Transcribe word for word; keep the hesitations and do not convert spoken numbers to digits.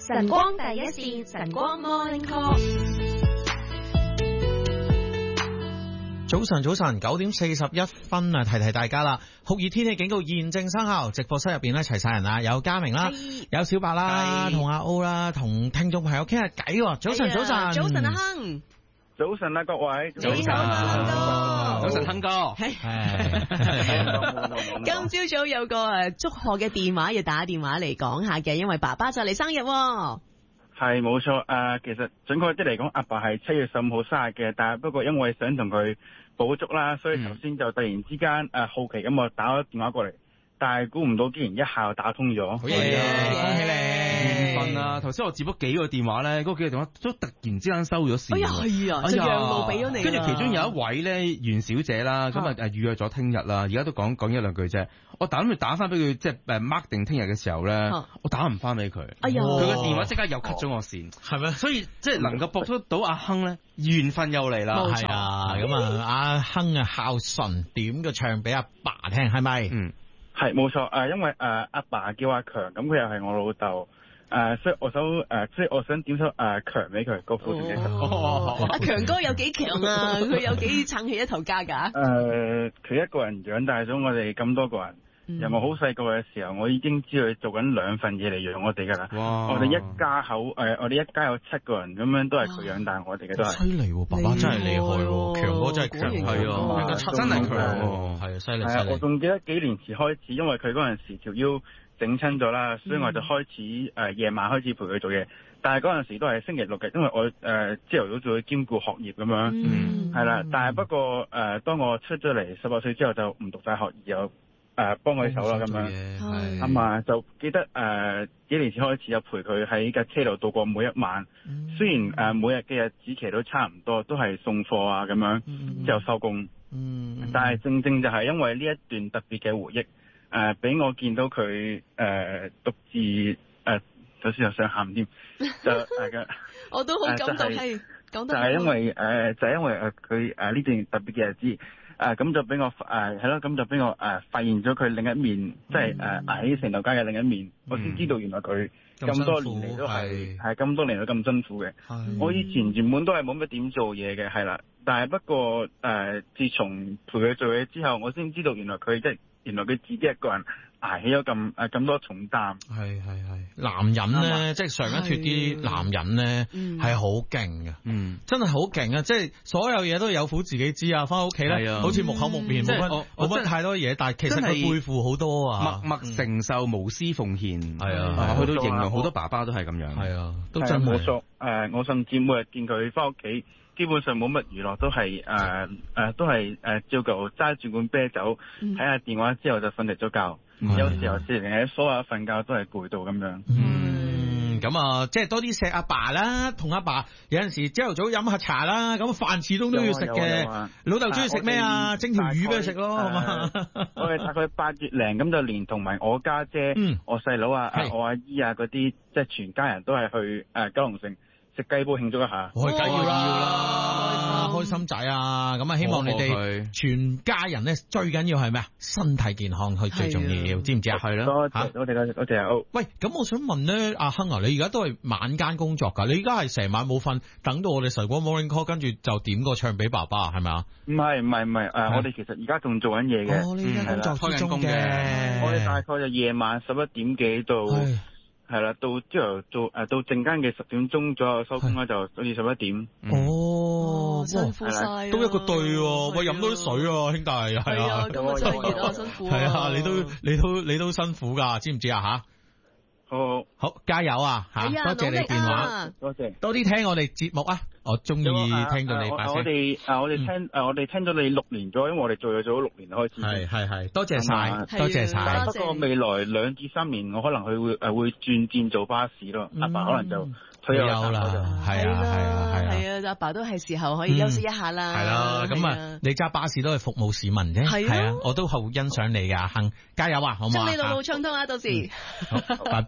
晨光第一線，晨光 Morning Call。 早晨，早晨，九點四十一分啊！提提大家啦，酷熱天氣警告現正生效。直播室入邊咧齊晒人啦，有嘉明啦，有小白啦，同阿 O 啦，同聽眾朋友傾下偈。早晨，早晨， 早晨阿亨， 早晨啊各位， 早晨啊， 早晨亨哥， 係今朝早有個誒祝賀嘅電話要打電話嚟講下嘅，因為爸爸就嚟生日。 係冇錯，誒、呃，其實準確啲嚟講，阿爸係七月十五號生日嘅，但係不過因為想同佢補祝啦，所以頭先就突然之間誒、呃、好奇咁我打咗電話過嚟，但係估唔到竟然一下就打通咗。 好嘢啊！恭喜你！緣分啊！頭先我接咗幾個電話咧，嗰幾個電話都突然之間收咗線。 哎呀，係啊，就讓路俾咗你。 跟住其中有一位咧，袁小姐啦，咁啊誒預約咗聽日啦，而家都講講一兩句啫。我打諗住打翻俾佢，即係誒 mark 定聽日嘅時候咧，我打唔翻俾佢。哎呀，佢嘅電話即刻又 cut 咗我線，係咩？所以即係能夠駁得到阿亨咧，緣分又嚟啦。 係啊，咁啊阿亨啊孝順，點個唱俾阿爸聽，係咪？ 嗯， 係冇錯。誒，因為誒阿、呃、爸叫阿強，咁佢又係我老豆。誒、呃，所以我想誒、呃，所以我想點首誒強俾佢，高富帥嘅首。 阿強哥有幾強啊？佢有幾撐起一頭家㗎？ 誒、呃，佢一個人養大咗我哋咁多個人。由我好細個嘅時候，我已經知道佢做緊兩份嘢嚟養我哋噶啦。我哋一家口誒、呃，我哋一家有七個人，咁樣都係佢養大我哋嘅，都係。 犀利喎，爸爸真係厲害喎，強哥真係強，係啊，真係強喎，係啊，犀利犀利。 我仲記得幾年前開始，因為佢嗰陣時條腰整親咗啦，所以我就開始誒夜、呃、晚開始陪佢做嘢。但係嗰陣時都係星期六嘅，因為我誒朝頭早做兼顧學業咁樣，係、嗯、啦。但係不過誒、呃，當我出咗嚟十八歲之後，就唔讀大學而有。誒，幫佢手啦咁樣，咁啊就記得誒、呃、幾年前開始就陪佢喺架車度度過每一晚。嗯、雖然誒、呃、每日嘅日子期都差唔多，都係送貨啊咁樣，嗯、之後收工。嗯，但係正正就係因為呢一段特別嘅回憶，誒、呃、俾我見到佢誒、呃、獨自誒，首先又想喊添，就大家我都好感動，係講得就係因為誒、呃、就係、是、因為誒佢誒呢段特別嘅日子。誒咁、呃、就俾我誒係咯，咁、呃、就俾我誒、呃、發現咗佢另一面，即係誒捱起成頭家嘅另一面。嗯、我先知道原來佢咁多年嚟都係係咁多年都咁辛苦嘅。我以前原本都係冇乜點做嘢嘅，係啦。但係不過誒、呃，自從陪佢做嘢之後，我先知道原來佢即係原來佢自己一個人捱起咗咁誒咁多重擔。係係係， 男人咧，即係上一脱啲男人咧係好勁嘅，嗯，真係好勁啊！即係所有嘢都有苦自己知啊！翻屋企咧，好似木口木面，冇乜冇乜太多嘢，但係其實佢背負好多啊， 默默承受，無私奉獻，係啊，去到形容好多爸爸都係咁樣，係啊， 都真係冇錯。誒，我甚至每日見佢翻屋企，基本上冇乜娛樂，都係誒誒，都係誒照舊揸住罐啤酒，睇下電話之後就瞓嚟咗覺。嗯、有時候自然喺梳化瞓覺都係攰到咁樣。 嗯，咁啊，即係多啲錫阿爸啦，同阿爸有陣時朝頭早飲下茶啦，咁飯始終都要食嘅。老豆中意食咩啊？蒸條魚俾佢食咯，好嘛？ 我哋大概八月零咁就連同埋我家姐、姐、嗯、我細佬啊、我阿姨啊嗰啲，即係全家人都係去誒、呃、九龍城食雞煲慶祝一下。 我梗要啦，開心仔啊！咁啊，希望你哋全家人咧，最緊要係咩啊？身體健康係最重要，知唔知啊？係咯， 多謝多謝多謝多謝。 喂，咁我想問咧，阿亨啊，你而家都係晚間工作噶？你而家係成晚冇瞓，等到我哋晨光 morning call， 跟住就點個唱俾爸爸，係咪啊？ 唔係唔係唔係，誒，我哋其實而家仲做緊嘢嘅。 哦，呢家工作之中嘅， 我哋大概就夜晚十一點幾到。係啦，到朝頭做誒，到陣間嘅十點鐘左右收工啦，就好似十一點。 哦， 辛苦晒， 都一個對喎，喂，飲多啲水啊，兄弟，係啊， 今日真係熱啊，辛苦。 係啊，你都你都你都辛苦噶，知唔知啊？吓， 好好加油啊！吓，多謝你電話， 多謝， 多啲聽我哋節目啊！我中意聽到你把聲。 我哋誒，我哋聽誒，我哋聽咗你六年咗，因為我哋做咗做咗六年開始。 係係係，多謝晒，多謝晒。 不過未來兩至三年，我可能佢會誒會轉戰做巴士咯。阿爸可能就退休啦。 係啊係啊係啊。 係啊，阿爸都係時候可以休息一下啦。 係啦，咁啊，你揸巴士都係服務市民啫。係啊，我都好欣賞你噶，阿亨，加油啊，好唔好啊？ 祝你路路暢通啊，到時。 拜拜。